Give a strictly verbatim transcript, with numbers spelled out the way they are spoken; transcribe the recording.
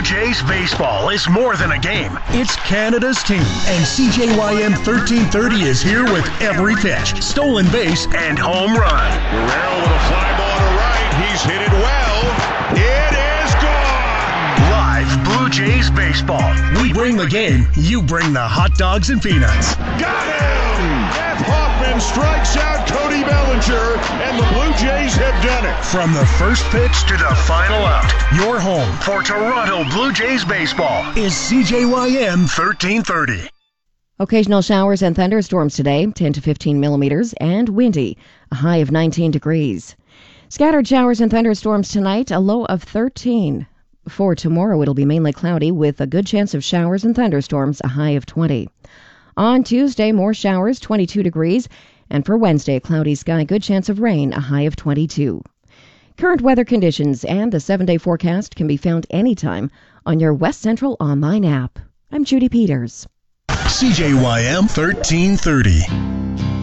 Jays baseball is more than a game. It's Canada's team, and C J Y M thirteen thirty is here with every pitch, stolen base, and home run. Guerrero with a fly ball to right. He's hit it well. It is gone. Live Blue Jays baseball. We bring the game. You bring the hot dogs and peanuts. Got him! Jeff Hoffman strikes out Cody Bellinger, and the Blue Jays have done it. From the first pitch to the final out, your home for Toronto Blue Jays baseball is C J Y M thirteen thirty. Occasional showers and thunderstorms today, ten to fifteen millimeters, and windy, a high of nineteen degrees. Scattered showers and thunderstorms tonight, a low of thirteen. For tomorrow, it'll be mainly cloudy with a good chance of showers and thunderstorms, a high of twenty. On Tuesday, more showers, twenty-two degrees, and for Wednesday, cloudy sky, good chance of rain, a high of twenty-two. Current weather conditions and the seven-day forecast can be found anytime on your West Central online app. I'm Judy Peters. C J Y M thirteen thirty.